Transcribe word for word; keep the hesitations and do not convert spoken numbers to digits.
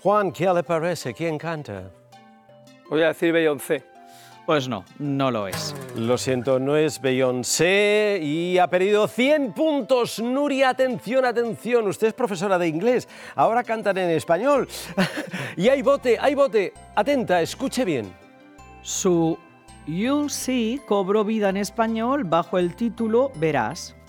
Juan, ¿qué le parece? ¿Quién canta? Voy a decir Beyoncé. Pues no, no lo es. Lo siento, no es Beyoncé y ha perdido cien puntos. Nuria, atención, atención. Usted es profesora de inglés. Ahora cantan en español. Y hay bote, hay bote. Atenta, escuche bien. Su You'll See cobró vida en español bajo el título Verás.